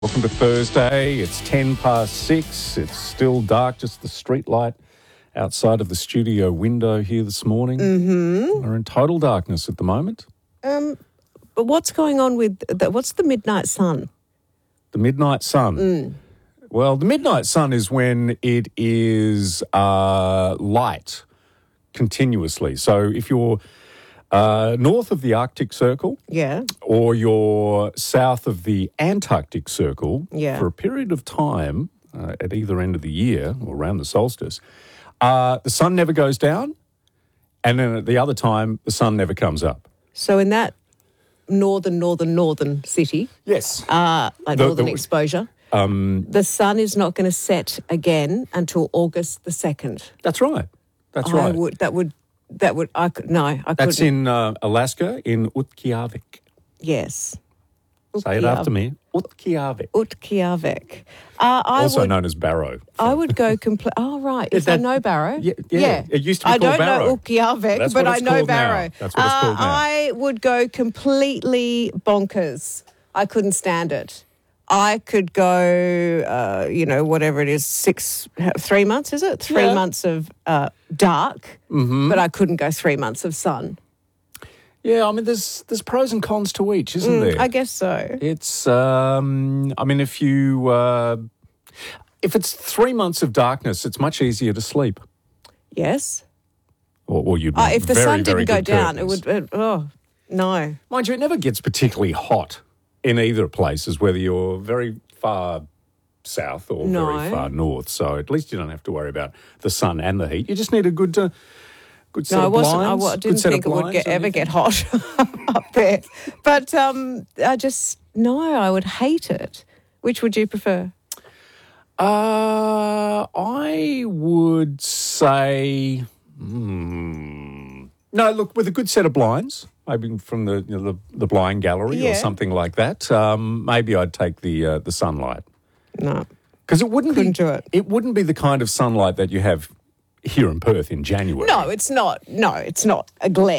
Welcome to Thursday. It's 10 past 6. It's still dark, just the street light outside of the studio window here this morning. Mm-hmm. We're in total darkness at the moment. But what's going on with what's the midnight sun? The midnight sun. Well, the midnight sun is when it is light continuously. So if you're north of the Arctic Circle, Yeah. or you're south of the Antarctic Circle, Yeah. for a period of time at either end of the year or around the solstice, the sun never goes down, and then at the other time, the sun never comes up. So in that northern city, Yes. like northern exposure, the sun is not going to set again until August the 2nd. That's right. That's right. I couldn't. That's in Alaska, in Utqiagvik. Yes. Say it after me. Utqiagvik. Utqiagvik. Also known as Barrow. I would go complete. Oh, right. Yes, I know Barrow. Yeah. It used to be I called don't Barrow. know Utqiagvik, That's but what I it's know called now. Barrow. That's what it's called now. I would go completely bonkers. I couldn't stand it. I could go, whatever it is, 3 months, is it? 3 months of dark, but I couldn't go 3 months of sun. Yeah, I mean, there's pros and cons to each, isn't there? I guess so. It's, if it's 3 months of darkness, it's much easier to sleep. Yes. Or you'd If the very, sun very didn't go good down, curtains. it would, no. Mind you, it never gets particularly hot in either places, whether you're very far south or very far north. So at least you don't have to worry about the sun and the heat. You just need a good set of blinds. I didn't think it would ever get hot up there. But I would hate it. Which would you prefer? I would say, no, look, with a good set of blinds, maybe from the blind gallery or something like that, maybe I'd take the sunlight. No. Because Couldn't do it. It wouldn't be the kind of sunlight that you have here in Perth in January. No, it's not. No, it's not a glare.